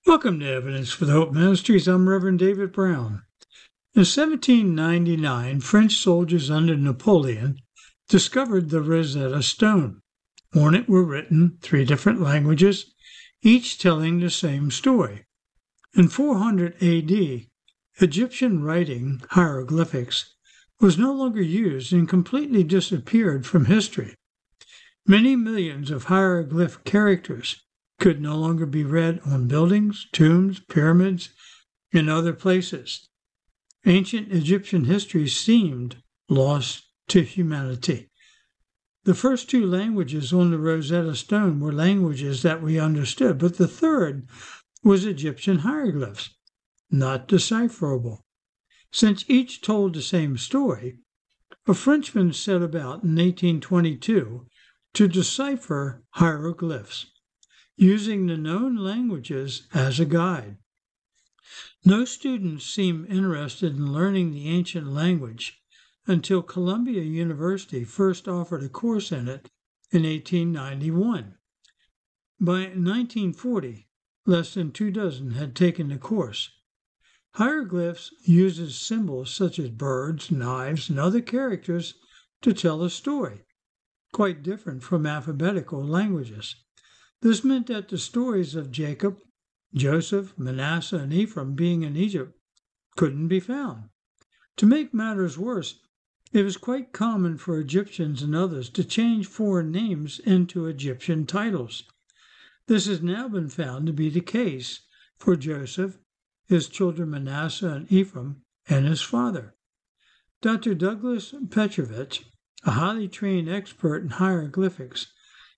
Welcome to Evidence for the Hope Ministries. I'm Reverend David Brown. In 1799, French soldiers under Napoleon discovered the Rosetta Stone. On it were written 3 different languages, each telling the same story. In 400 AD, Egyptian writing, hieroglyphics, was no longer used and completely disappeared from history. Many millions of hieroglyph characters could no longer be read on buildings, tombs, pyramids, and other places. Ancient Egyptian history seemed lost to humanity. The first 2 languages on the Rosetta Stone were languages that we understood, but the third was Egyptian hieroglyphs, not decipherable. Since each told the same story, a Frenchman set about in 1822 to decipher hieroglyphs, using the known languages as a guide. No students seemed interested in learning the ancient language until Columbia University first offered a course in it in 1891. By 1940, less than 2 dozen had taken the course. Hieroglyphs uses symbols such as birds, knives, and other characters to tell a story, quite different from alphabetical languages. This meant that the stories of Jacob, Joseph, Manasseh, and Ephraim being in Egypt couldn't be found. To make matters worse, it was quite common for Egyptians and others to change foreign names into Egyptian titles. This has now been found to be the case for Joseph, his children Manasseh and Ephraim, and his father. Dr. Douglas Petrovich, a highly trained expert in hieroglyphics,